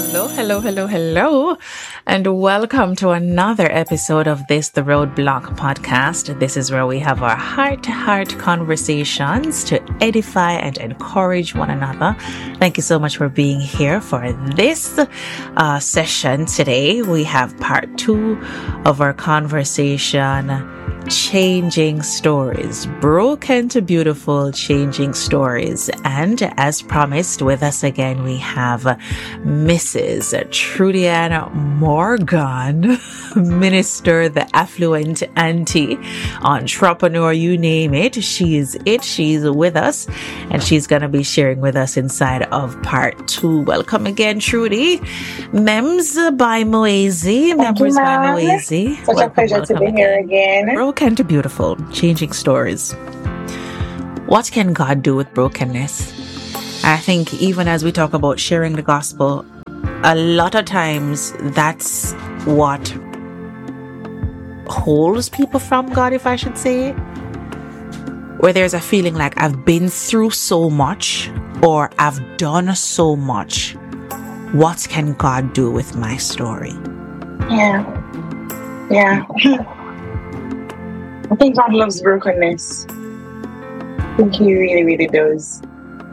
Hello, hello, hello, hello, and welcome to another episode of the Roadblock podcast. This is where we have our heart-to-heart conversations to edify and encourage one another. Thank you so much for being here for this session today. We have part 2 of our conversation, Changing Stories, Broken to Beautiful, Changing Stories. And as promised, with us again, we have Mrs. Trudianne Morgan, minister, the affluent auntie, entrepreneur, you name it. She's with us, and she's going to be sharing with us inside of part 2. Welcome again, Trudy. Mems by Moazy. Members by Moazy. Such a pleasure to be here again. Broken to Beautiful, Changing Stories. What can God do with brokenness? I think even as we talk about sharing the gospel, a lot of times that's what holds people from God, if I should say. Where there's a feeling like I've been through so much or I've done so much. What can God do with my story? Yeah. I think God loves brokenness. I think He really, really does.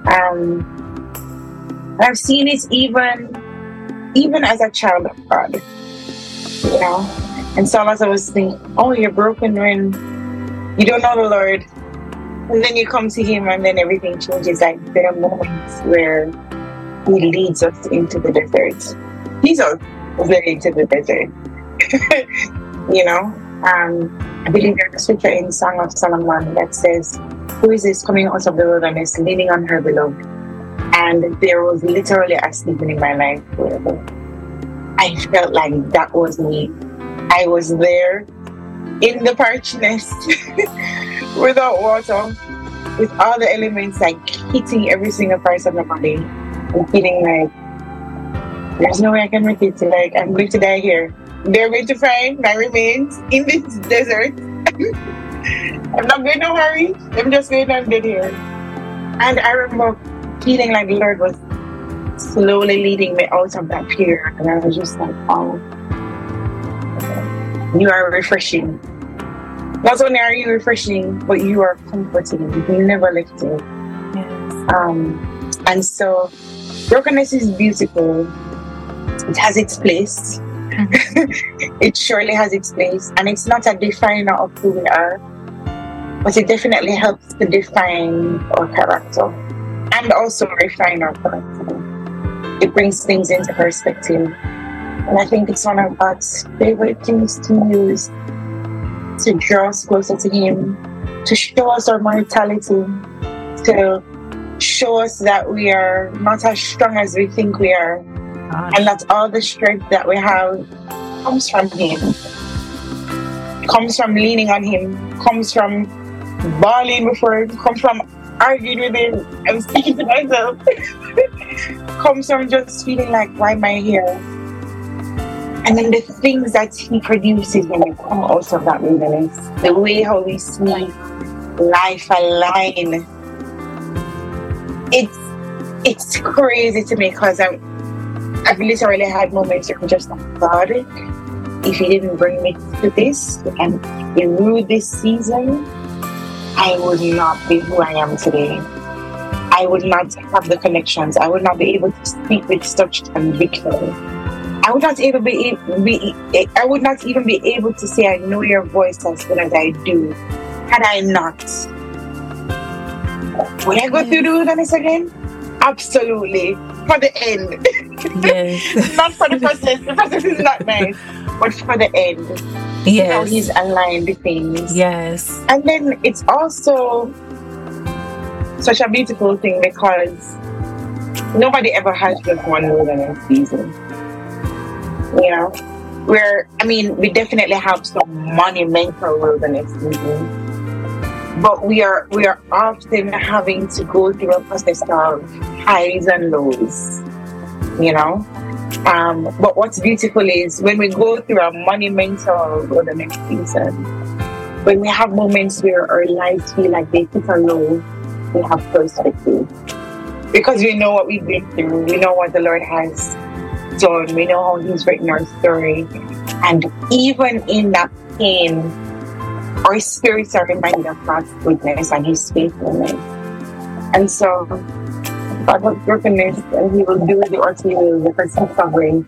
I've seen it even as a child of God, you know. And so as I was thinking, oh, you're broken when you don't know the Lord, and then you come to Him, and then everything changes. Like there are moments where He leads us into the desert. He's us led into the desert, you know. I believe there's a scripture in Song of Solomon that says, "Who is this coming out of the wilderness, leaning on her beloved?" And there was literally a season in my life where I felt like that was me. I was there in the parchness without water, with all the elements like hitting every single part of my body, and feeling like there's no way I can make it. Like I'm going to die here. They're going to find my remains in this desert. I'm not going to hurry. I'm just going to get here. And I remember feeling like the Lord was slowly leading me out of that fear. And I was just like, oh, you are refreshing. Not only are you refreshing, but you are comforting. You never left it. Yes. And so brokenness is beautiful. It has its place. It surely has its place, and it's not a definer of who we are, but it definitely helps to define our character and also refine our character. It brings things into perspective, and I think it's one of God's favorite things to use to draw us closer to Him, to show us our mortality, to show us that we are not as strong as we think we are. And that all the strength that we have comes from Him, comes from leaning on Him, comes from bawling before Him, comes from arguing with Him. I'm speaking to myself. Comes from just feeling like, why am I here? And then the things that He produces when we come out of that wilderness, the way how we see life align, it's crazy to me because I've literally had moments where I'm just like, God, if you didn't bring me to this and through this season, I would not be who I am today. I would not have the connections. I would not be able to speak with such conviction. I would not even I would not even be able to say I know your voice as good as I do had I not. Would I go through the wilderness again? Absolutely. For the end. Yes. Not for the process. The process is not nice. But for the end. Yes. How He's aligned the things. Yes. And then it's also such a beautiful thing because nobody ever has just one wilderness season. You know? We definitely have some monumental wilderness seasons. But we are often having to go through a process of highs and lows, you know. But what's beautiful is when we go through a monumental wilderness season, when we have moments where our lives feel like they hit a low, we have perspective. Because we know what we've been through, we know what the Lord has done. We know how He's written our story. And even in that pain, our spirits are reminded of God's goodness and His faithfulness. And so, God has brokenness, and He will do what He will because He's covering.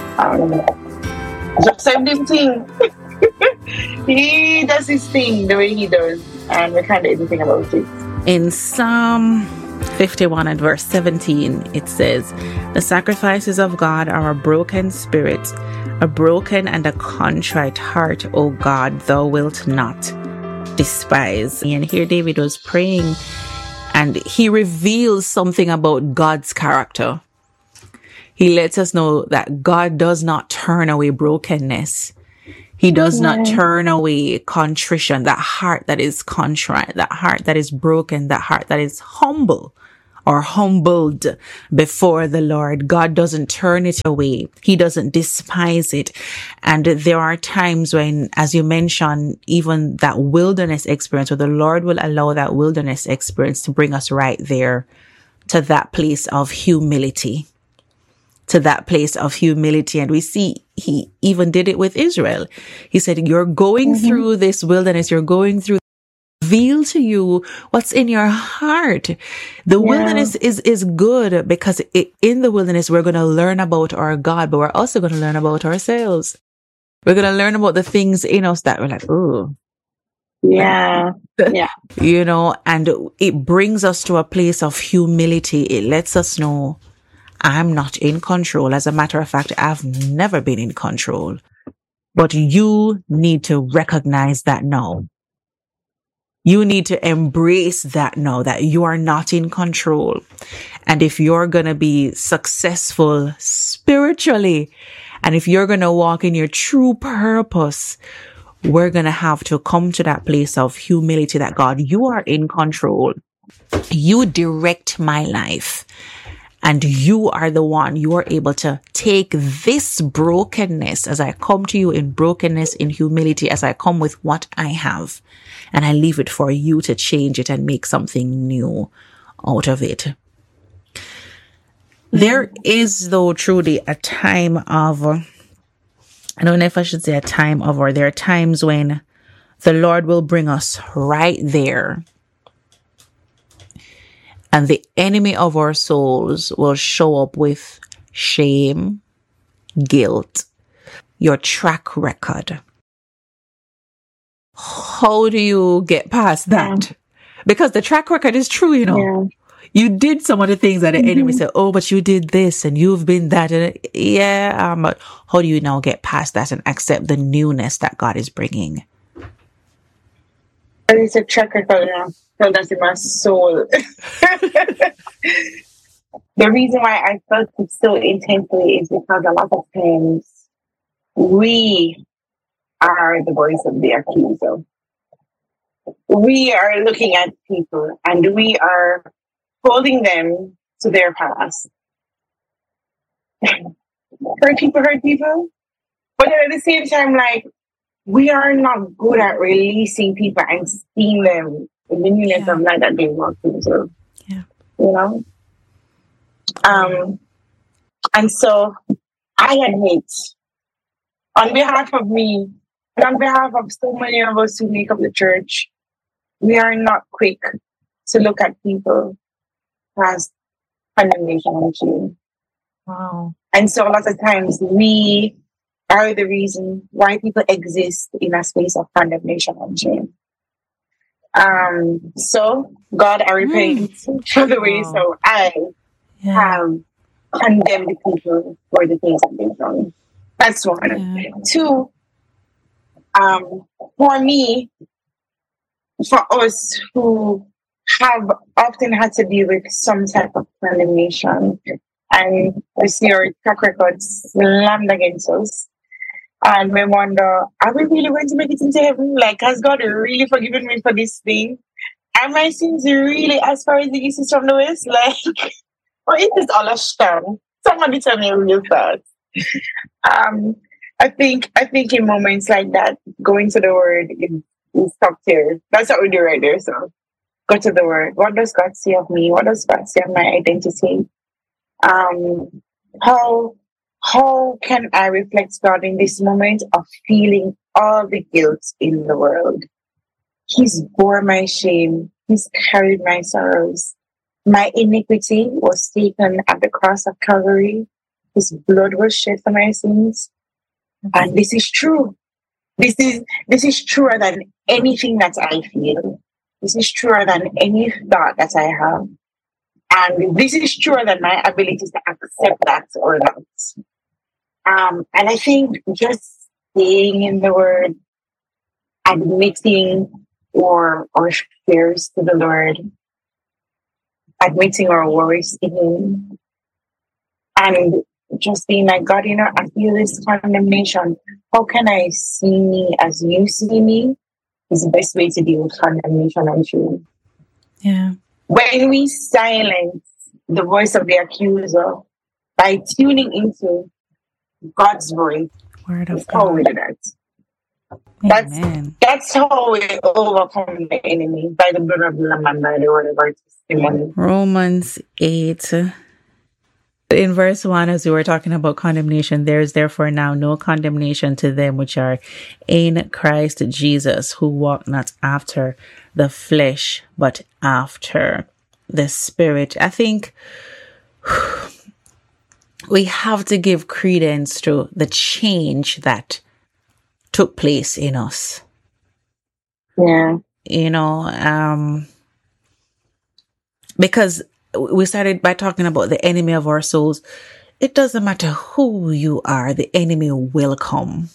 Just same thing. He does His thing the way He does, and we can't do anything about it. In Psalm 51 and verse 17, it says, "The sacrifices of God are a broken spirit, a broken and a contrite heart, O God, thou wilt not despise." And here David was praying, and he reveals something about God's character. He lets us know that God does not turn away brokenness. He does not turn away contrition, that heart that is contrite, that heart that is broken, that heart that is humble or humbled before the Lord. God doesn't turn it away. He doesn't despise it. And there are times when, as you mentioned, even that wilderness experience, where the Lord will allow that wilderness experience to bring us right there to that place of humility. To that place of humility. And we see He even did it with Israel. He said, you're going through this wilderness, you're going through, reveal to you what's in your heart. The wilderness is good because in the wilderness, we're going to learn about our God, but we're also going to learn about ourselves. We're going to learn about the things in us that we're like, oh. Yeah. You know, and it brings us to a place of humility. It lets us know, I'm not in control. As a matter of fact, I've never been in control. But you need to recognize that now. You need to embrace that now, that you are not in control. And if you're going to be successful spiritually, and if you're going to walk in your true purpose, we're going to have to come to that place of humility that God, you are in control. You direct my life. And you are the one, you are able to take this brokenness as I come to you in brokenness, in humility, as I come with what I have, and I leave it for you to change it and make something new out of it. There is, though, truly a time of, I don't know if I should say a time of, or there are times when the Lord will bring us right there. And the enemy of our souls will show up with shame, guilt, your track record. How do you get past that? Because the track record is true, you know. Yeah. You did some of the things that the enemy said, oh, but you did this and you've been that. And but how do you now get past that and accept the newness that God is bringing? It's a track record now. So that's in my soul. The reason why I felt it so intensely is because a lot of times we are the voice of the accuser. We are looking at people and we are holding them to their past. Hurt people. But at the same time, like, we are not good at releasing people and seeing them in the newness of life that they walk into. Yeah. You know? And so I admit, on behalf of me, and on behalf of so many of us who make up the church, we are not quick to look at people as condemnation and shame. Wow. And so a lot of times we are the reason why people exist in a space of condemnation and shame. So God, I repent for the ways so I have condemned people for the things that they've done. That's one. Yeah. Two, for me, for us who have often had to deal with some type of condemnation, and we see our track record slammed against us, and we wonder, are we really going to make it into heaven? Like, has God really forgiven me for this thing? Are my sins really as far as the east is from the west? Like, or is this all a sham? Somebody tell me real fast. I think in moments like that, going to the Word is top tier. That's what we do right there. So, go to the Word. What does God say of me? What does God say of my identity? How how can I reflect God in this moment of feeling all the guilt in the world? He's bore my shame. He's carried my sorrows. My iniquity was taken at the cross of Calvary. His blood was shed for my sins. And this is true. This is truer than anything that I feel. This is truer than any thought that I have. And this is truer than my ability to accept that or not. And I think just staying in the word, admitting our fears to the Lord, admitting our worries to Him, and just being like, God, I feel this condemnation. How can I see me as you see me? Is the best way to deal with condemnation and shame. Yeah. When we silence the voice of the accuser by tuning into God's voice, Word of God. How we do that. That's how we overcome the enemy, by the blood of the Lamb and by the word of our testimony. Romans 8. In verse 1, as we were talking about condemnation, there is therefore now no condemnation to them which are in Christ Jesus, who walk not after the flesh, but after the Spirit. I think we have to give credence to the change that took place in us. Yeah. Because we started by talking about the enemy of our souls. It doesn't matter who you are, the enemy will come.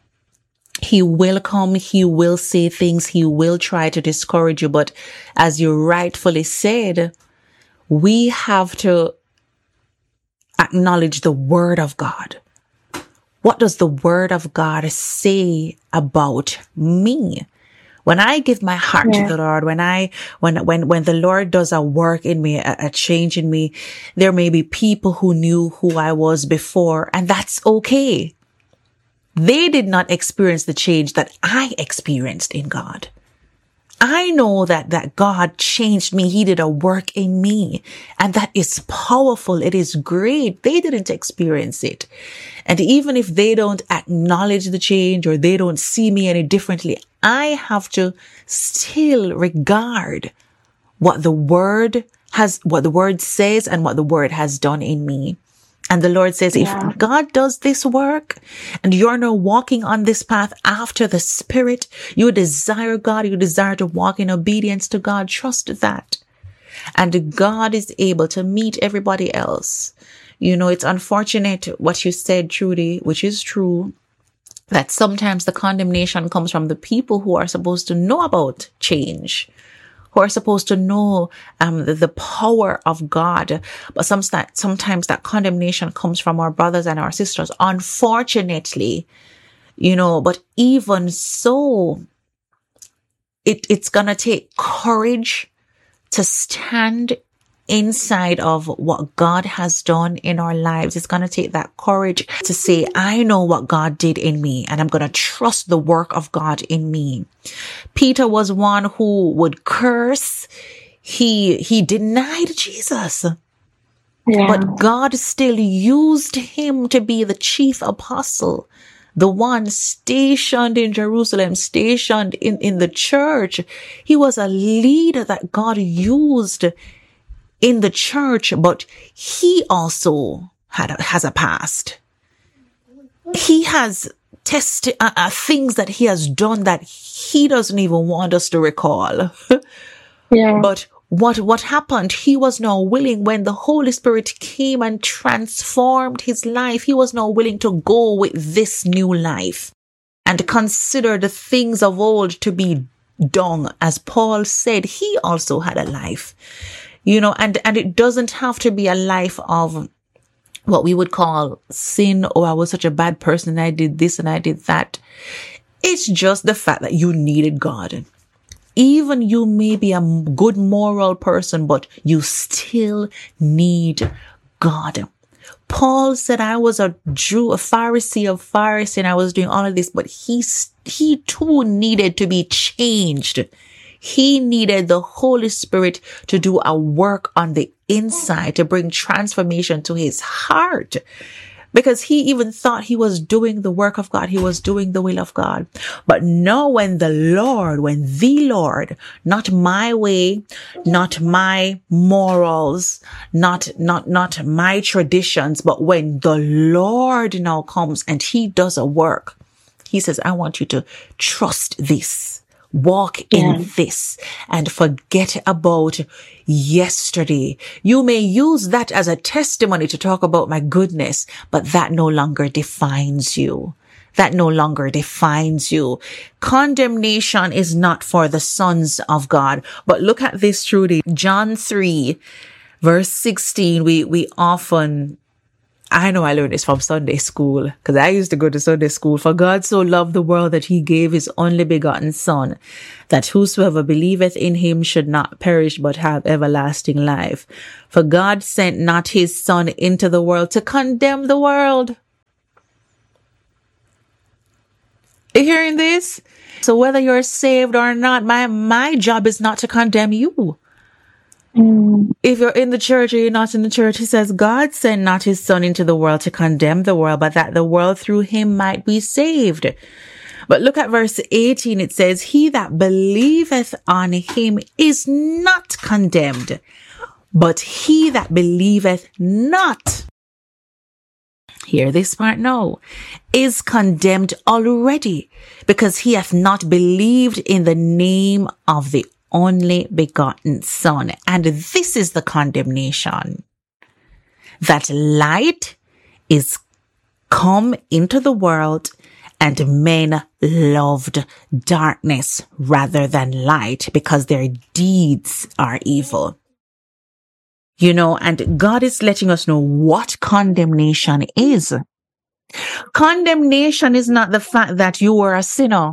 He will come, he will say things, he will try to discourage you. But as you rightfully said, we have to acknowledge the word of God. What does the word of God say about me? When I give my heart to the Lord, when the Lord does a work in me, a change in me, there may be people who knew who I was before, and that's okay. They did not experience the change that I experienced in God. I know that God changed me. He did a work in me, and that is powerful. It is great. They didn't experience it. And even if they don't acknowledge the change or they don't see me any differently, I have to still regard what the word says and what the word has done in me. And the Lord says, if God does this work and you're now walking on this path after the Spirit, you desire God, you desire to walk in obedience to God, trust that. And God is able to meet everybody else. It's unfortunate what you said, Trudy, which is true, that sometimes the condemnation comes from the people who are supposed to know about change, who are supposed to know the power of God. But sometimes that condemnation comes from our brothers and our sisters, unfortunately, but even so, it's going to take courage to stand inside of what God has done in our lives. It's going to take that courage to say, I know what God did in me, and I'm going to trust the work of God in me. Peter was one who would curse. He denied Jesus. Yeah. But God still used him to be the chief apostle, the one stationed in Jerusalem, stationed in the church. He was a leader that God used in the church, but he also has a past. He has things that he has done that he doesn't even want us to recall. Yeah. But what happened? He was now willing, when the Holy Spirit came and transformed his life, he was now willing to go with this new life and consider the things of old to be dung. As Paul said, he also had a life. And it doesn't have to be a life of what we would call sin. Oh, I was such a bad person. I did this and I did that. It's just the fact that you needed God. Even you may be a good moral person, but you still need God. Paul said, I was a Jew, a Pharisee of Pharisees, and I was doing all of this, but he too needed to be changed. He needed the Holy Spirit to do a work on the inside, to bring transformation to his heart. because he even thought he was doing the work of God. He was doing the will of God. But no, when the Lord, not my way, not my morals, not my traditions, but when the Lord now comes and he does a work, he says, I want you to trust this. Walk in this and forget about yesterday. You may use that as a testimony to talk about my goodness, but that no longer defines you. That no longer defines you. Condemnation is not for the sons of God. But look at this, Trudy. John 3, verse 16, we often, I know I learned this from Sunday school because I used to go to Sunday school. For God so loved the world that he gave his only begotten son, that whosoever believeth in him should not perish but have everlasting life. For God sent not his son into the world to condemn the world. Are you hearing this? So whether you're saved or not, my job is not to condemn you. If you're in the church or you're not in the church, he says, God sent not his son into the world to condemn the world, but that the world through him might be saved. But look at verse 18. It says, he that believeth on him is not condemned, but he that believeth not, hear this part now, is condemned already, because he hath not believed in the name of the only begotten son. And this is the condemnation, that light is come into the world, and men loved darkness rather than light, because their deeds are evil. You know, and God is letting us know what condemnation is. Condemnation is not the fact that you were a sinner.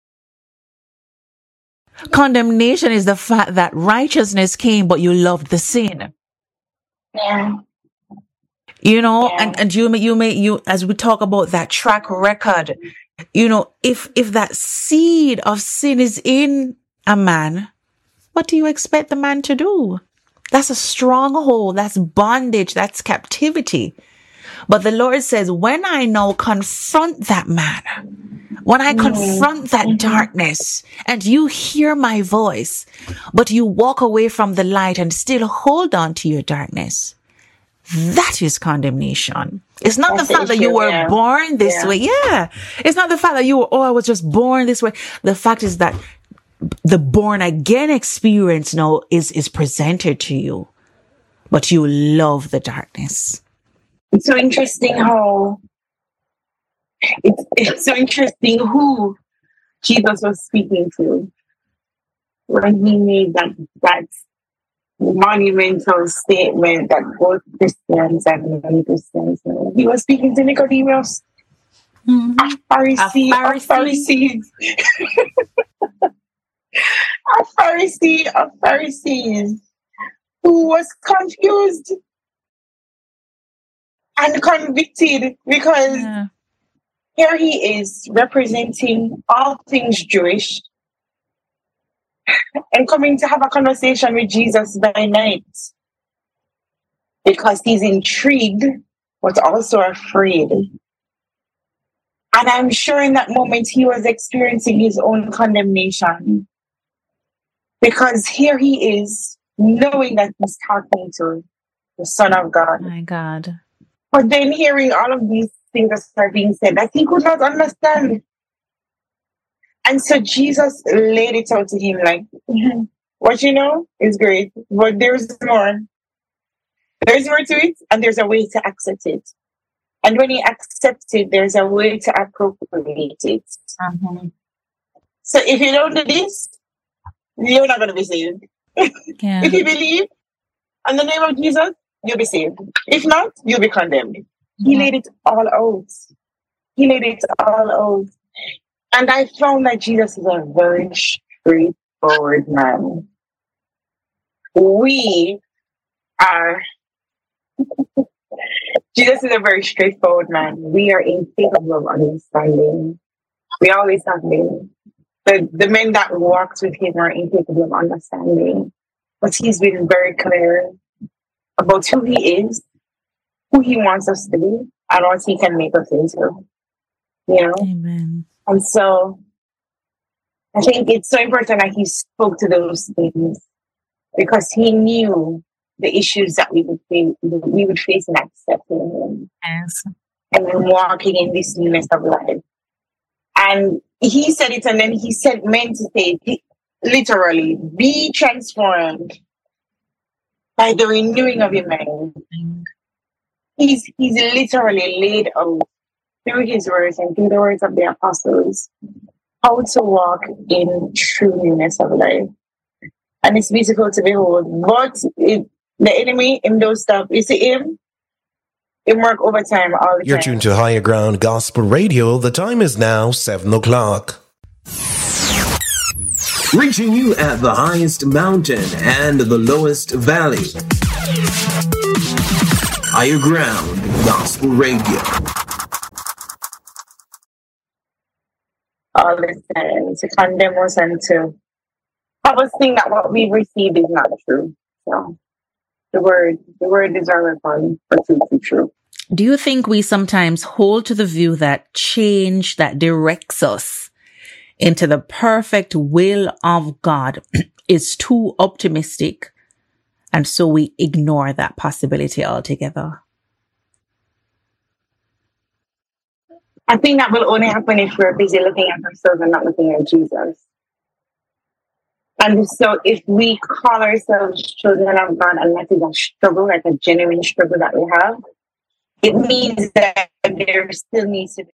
Condemnation is the fact that righteousness came, but you loved the sin. Yeah. You know, and you, as we talk about that track record, you know, if that seed of sin is in a man, what do you expect the man to do? That's a stronghold. That's bondage. That's captivity. But the Lord says, when I now confront that man, when I confront that darkness, and you hear my voice, but you walk away from the light and still hold on to your darkness, that is condemnation. It's not the fact that you were born this way. Yeah. It's not the fact that I was just born this way. The fact is that the born again experience now is presented to you, but you love the darkness. It's so interesting how it's so interesting who Jesus was speaking to when he made that monumental statement that both Christians and non-Christians know. He was speaking to Nicodemus, a Pharisee. A Pharisee of Pharisees who was confused and convicted because here he is representing all things Jewish and coming to have a conversation with Jesus by night because he's intrigued but also afraid. And I'm sure in that moment he was experiencing his own condemnation because here he is knowing that he's talking to the Son of God. My God. But then hearing all of these things that are being said that he could not understand. And so Jesus laid it out to him like, what you know is great, but there's more. There's more to it, and there's a way to accept it. And when you accept it, there's a way to appropriate it. So if you don't do this, you're not going to be saved. If you believe in the name of Jesus, you'll be saved. If not, you'll be condemned. He laid it all out. He laid it all out. And I found that Jesus is a very straightforward man. Jesus is a very straightforward man. We are incapable of understanding. We always have been. The men that walked with him are incapable of understanding. But he's been very clear about who he is who he wants us to be and what he can make us into. You know? Amen. And so I think it's so important that he spoke to those things because he knew the issues that we would face in accepting him. Yes. And then walking in this newness of life. And he said it, and then he said, meant to say it, literally, be transformed by the renewing of your mind. He's literally laid out through his words and through the words of the apostles how to walk in true newness of life. And it's beautiful to behold. But the enemy in those stuff, you see him? It work overtime all the time. You're tuned to Higher Ground Gospel Radio. The time is now 7 o'clock. Reaching you at the highest mountain and the lowest valley. Higher Ground Gospel Radio. All the time to condemn us and to have us think that what we've received is not true. So the word is our weapon for truth to be true. Do you think we sometimes hold to the view that change that directs us into the perfect will of God is too optimistic, and so we ignore that possibility altogether? I think that will only happen if we're busy looking at ourselves and not looking at Jesus. And so if we call ourselves children of God and that is a struggle, like a genuine struggle that we have, it means that there still needs to be